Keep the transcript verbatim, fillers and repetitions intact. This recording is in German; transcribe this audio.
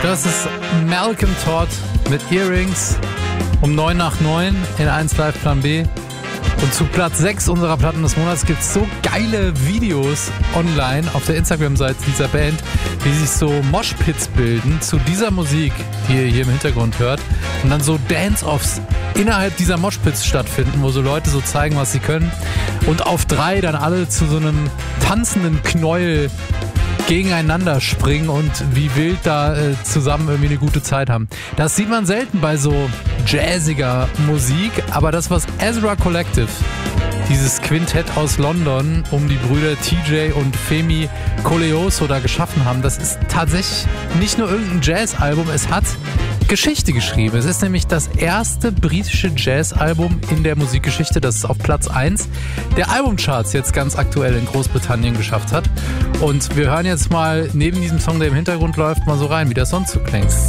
Das ist Malcolm Todd mit Earrings um neun nach neun in eins Live Plan B. Und zu Platz sechs unserer Platten des Monats gibt es so geile Videos online auf der Instagram-Seite dieser Band, wie sich so Moshpits bilden zu dieser Musik, die ihr hier im Hintergrund hört. Und dann so Dance-Offs innerhalb dieser Moshpits stattfinden, wo so Leute so zeigen, was sie können. Und auf drei dann alle zu so einem tanzenden Knäuel gegeneinander springen und wie wild da äh, zusammen irgendwie eine gute Zeit haben. Das sieht man selten bei so jazziger Musik, aber das, was Ezra Collective, dieses Quintett aus London um die Brüder T J und Femi Koleoso da geschaffen haben, das ist tatsächlich nicht nur irgendein Jazzalbum, es hat Geschichte geschrieben. Es ist nämlich das erste britische Jazzalbum in der Musikgeschichte, das es auf Platz eins der Albumcharts jetzt ganz aktuell in Großbritannien geschafft hat. Und wir hören jetzt mal neben diesem Song, der im Hintergrund läuft, mal so rein, wie das sonst so klingt.